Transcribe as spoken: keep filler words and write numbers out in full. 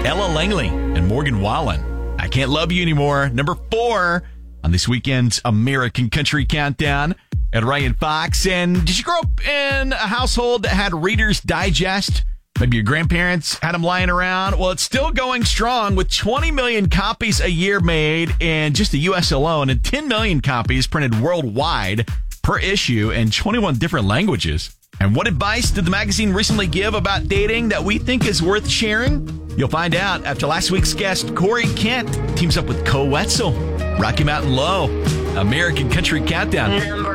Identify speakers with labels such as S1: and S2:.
S1: Ella Langley and Morgan Wallen. I Can't Love You Anymore. Number four on this weekend's American Country Countdown at Ryan Fox. And did you grow up in a household that had Reader's Digest? Maybe your grandparents had them lying around. Well, it's still going strong with twenty million copies a year made in just the U S alone and ten million copies printed worldwide per issue in twenty-one different languages. And what advice did the magazine recently give about dating that we think is worth sharing? You'll find out after last week's guest, Corey Kent, teams up with Co Wetzel. Rocky Mountain Low, American Country Countdown.